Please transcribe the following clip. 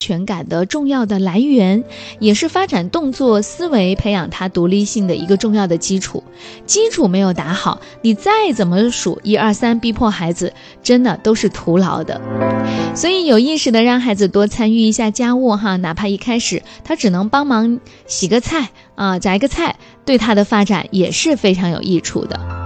全感的重要的来源，也是发展动作思维、培养他独立性的一个重要的基础。基础没有打好，你再怎么数1、2、3，逼迫孩子，真的都是徒劳的。所以有意识的让孩子多参与一下家务哈，哪怕一开始他只能帮忙洗个菜啊、夹一个菜，对他的发展也是非常有益处的。